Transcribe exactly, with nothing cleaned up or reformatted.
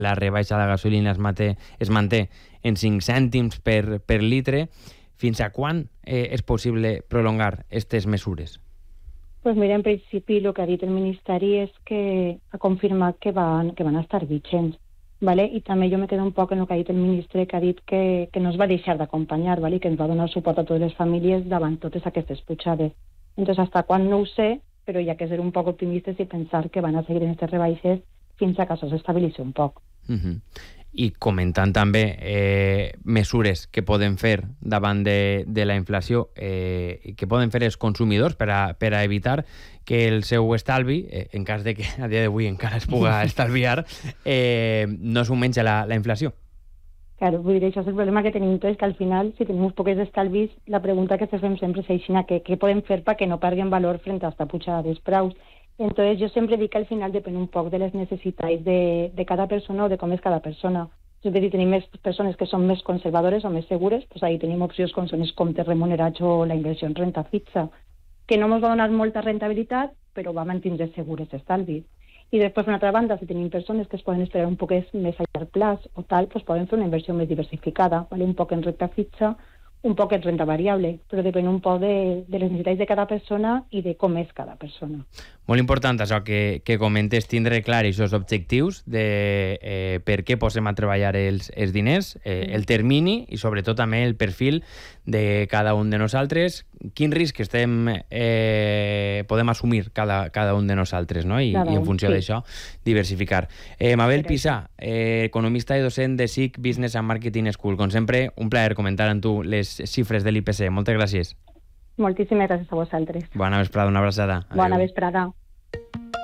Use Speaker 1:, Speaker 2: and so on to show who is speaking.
Speaker 1: la rebaixa de la gasolina es manté, es manté en cinc cèntims per, per litre. Fins a quan eh, és possible prolongar aquestes mesures?
Speaker 2: Pues mira, en principi el que ha dit el Ministeri és que ha confirmat que van, que van estar vigents, ¿vale? I també jo me quedo un poc en el que ha dit el ministre, que ha dit que, que no es va deixar d'acompanyar, ¿vale? I que ens va donar suport a totes les famílies davant totes aquestes pujades. Entonces, hasta quan no ho sé, però hi ha que ser un poc optimistes i pensar que van a seguir en aquestes rebaixes fins a que això s'estabilitzi un poc.
Speaker 1: Uh-huh. I comentant també eh, mesures que poden fer davant de, de la inflació, eh, que poden fer els consumidors per a, per a evitar que el seu estalvi, eh, en cas de que a dia d'avui encara es puga estalviar, eh, no s'ho menja la, la inflació.
Speaker 2: Claro, vull dir, això és el problema que tenim tots, que al final, si tenim uns pocs estalvis, la pregunta que fem sempre és aixina, que què podem fer perquè no perdin valor frente a esta pujada dels preus. Entonces, yo siempre digo que al final depende un poc de les necessitats de, de cada persona o de com és cada persona. És a dir, tenim més persones que són més conservadores o més segures, doncs ahí tenim opcions com són els comptes remunerats o la inversió en renta fixa, que no ens va donar molta rentabilitat, però va mantindre segures estalvis. I després, per una altra banda, si tenim persones que es poden esperar un poc més a llarg plaç o tal, doncs poden fer una inversió més diversificada, ¿vale? Un poc en renta fixa, un poc en renta variable, però depèn un poc de, de les necessitats de cada persona i de com és cada persona.
Speaker 1: Molt important això que, que comentes, tindre clar aquests objectius de eh, per què posem a treballar els, els diners, eh, el termini i sobretot també el perfil de cada un de nosaltres, quin risc estem, eh, podem assumir cada, cada un de nosaltres, no? I, i en funció sí. d'això diversificar. Eh, Mabel Pissà, eh, economista i docent de S I C Business and Marketing School. Com sempre, un plaer comentar amb tu les xifres de l'I P C. Moltes gràcies.
Speaker 2: Moltíssimes gràcies a vosaltres.
Speaker 1: Bona vesprada, una abraçada. Adéu.
Speaker 2: Bona vesprada.